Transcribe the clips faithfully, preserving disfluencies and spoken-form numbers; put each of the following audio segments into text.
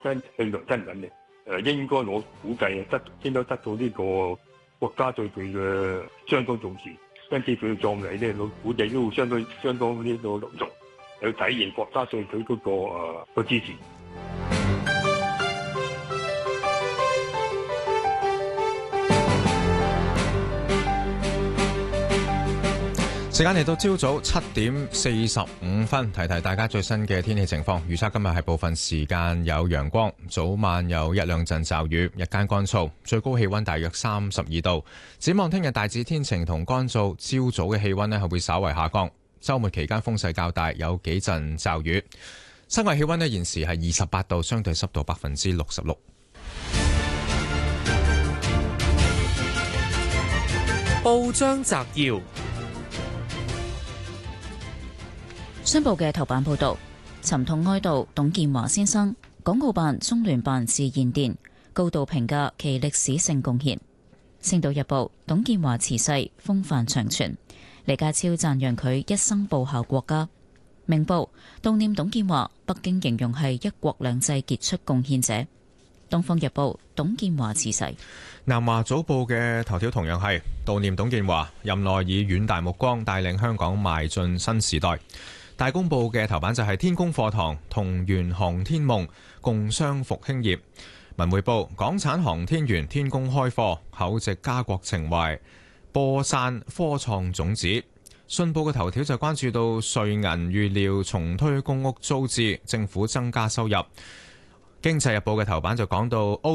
跟去到真緊嘅，誒應該我估計得應該得到呢個國家對佢嘅相當重視，跟住佢嘅葬禮咧，我估計都相當相當呢個隆重，有體現國家對佢嗰個誒個支持。 時間嚟到朝早七點四十五分，提提大家最新嘅天氣情況。預測今日係部分時間有陽光，早晚有一兩陣驟雨，日間乾燥，最高氣溫大約三十二度。展望聽日大致天晴同乾燥，朝早嘅氣溫呢係會稍為下降。週末期間風勢較大，有幾陣驟雨。室外氣溫呢現時係二十八度，相對濕度百分之六十六。 報章摘要。 商報嘅頭版報導，沉痛哀悼董建華先生，港澳辦、中聯辦致唁電，高度評價其歷史性貢獻。星島日報，董建華辭世，風範長存。李家超讚揚佢一生報效國家。明報，悼念董建華，北京形容係一國兩制傑出貢獻者。東方日報，董建華辭世。 南華早報嘅頭條同樣係悼念董建華，任內以遠大目光帶領香港邁進新時代。大公報嘅頭版就係天宮課堂同圓航天夢共商復興業。文匯報，港產航天員天宮開課，厚植家國情懷，播散科創種子。信報嘅頭條就關注到瑞銀預料重推公屋租置，政府增加收入。經濟日報嘅頭版就講到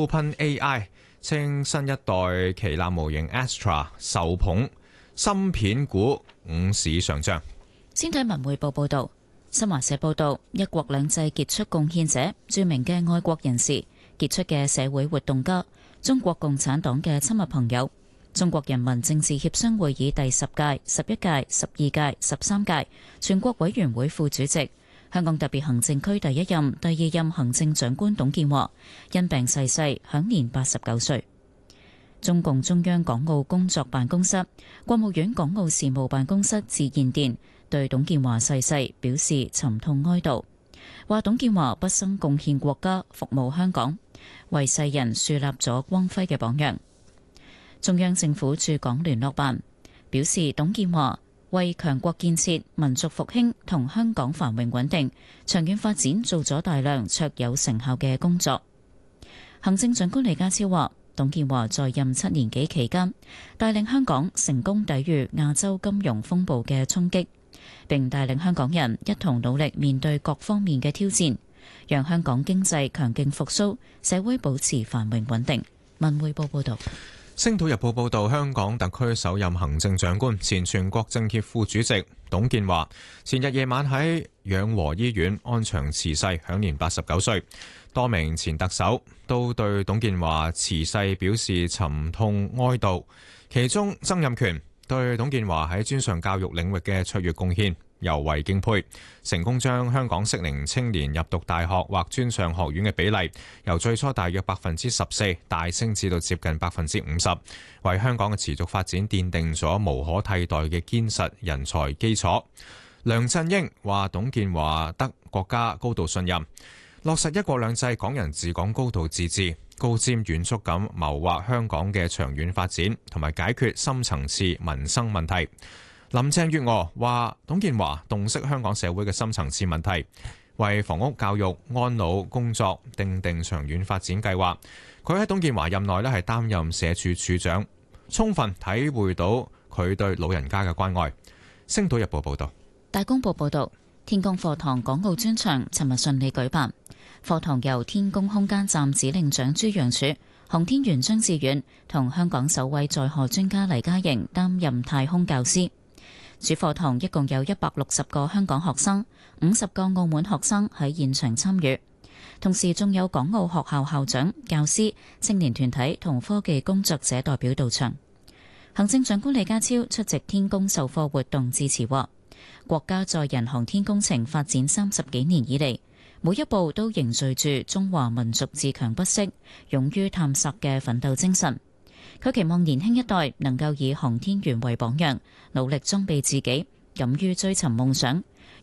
OpenAI 稱新一代旗艦模型 Astra 受捧，芯片股午市上漲。 先睇文匯報報道，新華社報道，一國兩制傑出貢獻者、著名嘅愛國人士、傑出嘅社會活動家、中國共產黨嘅親密朋友、中國人民政治協商會議第十屆、十一屆、十二屆、十三屆全國委員會副主席、香港特別行政區第一任、第二任行政長官董建華因病逝世，享年八十九歲。中共中央港澳工作辦公室、國務院港澳事務辦公室致唁電，對董建華逝世表示沉痛哀悼，話董建華畢生貢獻國家，服務香港，為世人樹立咗光輝嘅榜樣。中央政府駐港聯絡辦表示，董建華為強國建設、民族復興同香港繁榮穩定、長遠發展做咗大量卓有成效嘅工作。行政長官李家超話，董建華在任七年幾期間，帶領香港成功抵禦亞洲金融風暴嘅衝擊，並帶領香港人一同努力面對各方面嘅挑戰，讓香港經濟強勁復甦，社會保持繁榮穩定。文匯報報道。 星島日報報道，香港特區首任行政長官、前全國政協副主席董建華前日夜晚喺養和醫院安詳辭世，享年八十九歲。多名前特首都對董建華辭世表示沉痛哀悼，其中曾蔭權對董建華喺專上教育領域嘅卓越貢獻尤為敬佩，成功將香港適齡青年入讀大學或專上學院嘅比例由最初大約百分之十四大升至到接近百分之五十，為香港嘅持續發展奠定咗無可替代嘅堅實人才基礎。梁振英話董建華得國家高度信任，落實一國兩制、港人治港、高度自治，高瞻遠矚咁謀劃香港嘅長遠發展，同埋解決深層次民生問題。林鄭月娥話董建華洞悉香港社會嘅深層次問題，為房屋、教育、安老工作訂定長遠發展計劃。佢喺董建華任內咧係擔任社署署長，充分體會到佢對老人家嘅關愛。星島日報報道。 大公報報道，天宮課堂港澳專場尋日順利舉辦。課堂由天宮空間站指令長朱楊柱、航天員張志遠同香港首位載荷專家黎嘉瑩擔任太空教師。主課堂一共有一百六十個香港學生，五十個澳門學生喺現場參與，同時仲有港澳學校校長、教師、青年團體同科技工作者代表到場。行政長官李家超出席天宮授課活動致辭話，國家載人航天工程發展三十幾年以嚟，每一步都凝聚住中華民族自強不息、勇於探索嘅奮鬥精神。佢期望年輕一代能夠以航天員為榜樣，努力裝備自己，敢於追尋夢想，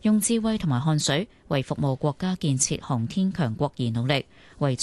用智慧同埋汗水為服務國家建設航天強國而努力，為